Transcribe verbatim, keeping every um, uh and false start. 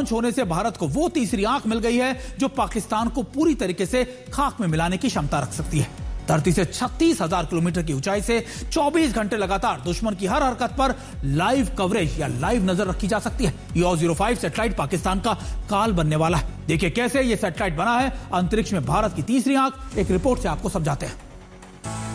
Launch होने से भारत को वो तीसरी आंख मिल गई है जो पाकिस्तान को पूरी तरीके से खाक में मिलाने की क्षमता रख सकती है। धरती से छत्तीस हजार किलोमीटर की ऊंचाई से चौबीस घंटे लगातार दुश्मन की हर हरकत पर लाइव कवरेज या लाइव नजर रखी जा सकती है। You zero five satellite Pakistan का काल बनने वाला है। देखिए कैसे यह सैटेलाइट बना है अंतरिक्ष में भारत की तीसरी आंख, एक रिपोर्ट से आपको समझाते हैं।